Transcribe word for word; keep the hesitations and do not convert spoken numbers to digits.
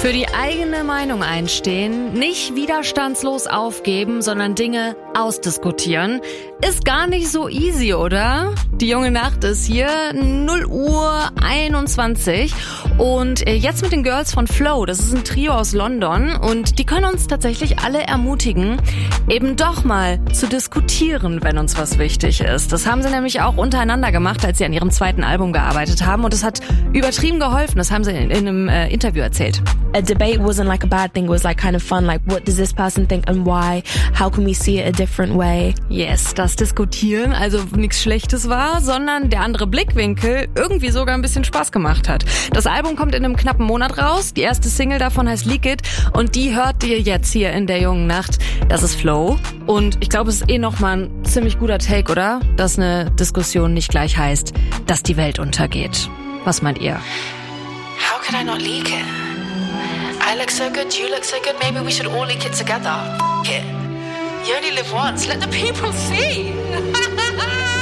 Für die eigene Meinung einstehen, nicht widerstandslos aufgeben, sondern Dinge ausdiskutieren, ist gar nicht so easy, oder? Die junge Nacht ist hier, null Uhr einundzwanzig und jetzt mit den Girls von Flow, das ist ein Trio aus London und die können uns tatsächlich alle ermutigen, eben doch mal zu diskutieren, wenn uns was wichtig ist. Das haben sie nämlich auch untereinander gemacht, als sie an ihrem zweiten Album gearbeitet haben und es hat übertrieben geholfen, das haben sie in, in einem äh, Interview erzählt. A debate wasn't like a bad thing, it was like kind of fun, like what does this person think and why, how can we see it a different way? Yes, das Diskutieren also nichts Schlechtes war, sondern der andere Blickwinkel irgendwie sogar ein bisschen Spaß gemacht hat. Das Album kommt in einem knappen Monat raus, die erste Single davon heißt Leak It und die hört ihr jetzt hier in der jungen Nacht. Das ist Flow und ich glaube, es ist eh nochmal ein ziemlich guter Take, oder? Dass eine Diskussion nicht gleich heißt, dass die Welt untergeht. Was meint ihr? How could I not leak it? I look so good, you look so good, maybe we should all leak it together. F*** it. You only live once, let the people see.